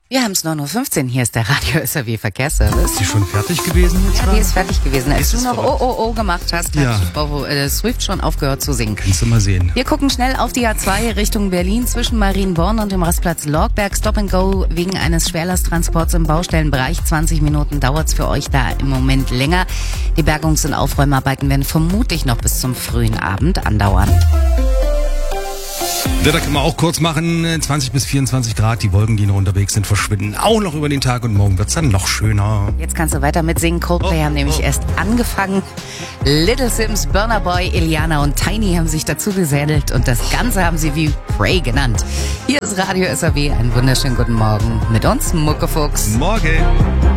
Wir haben es 9:15 Uhr, hier ist der Radio SAW Verkehrsservice. Ist die schon fertig gewesen jetzt? Ja, die ist fertig gewesen. Als du noch verrückt. Oh gemacht hast, Ja. hat Swift schon aufgehört zu singen. Kannst du mal sehen. Wir gucken schnell auf die A2 Richtung Berlin zwischen Marienborn und dem Rastplatz Lorgberg. Stop and Go wegen eines Schwerlasttransports im Baustellenbereich. 20 Minuten dauert's für euch da im Moment länger. Die Bergungs- und Aufräumarbeiten werden vermutlich noch bis zum frühen Abend andauern. Wetter kann man auch kurz machen. 20 bis 24 Grad. Die Wolken, die noch unterwegs sind, verschwinden auch noch über den Tag und morgen wird's dann noch schöner. Jetzt kannst du weiter mitsingen. Coldplay haben nämlich erst angefangen. Little Sims, Burna Boy, Iliana und Tiny haben sich dazu gesädelt und das Ganze haben sie wie Pray genannt. Hier ist Radio SAW. Einen wunderschönen guten Morgen mit uns, Muckefuchs. Morgen.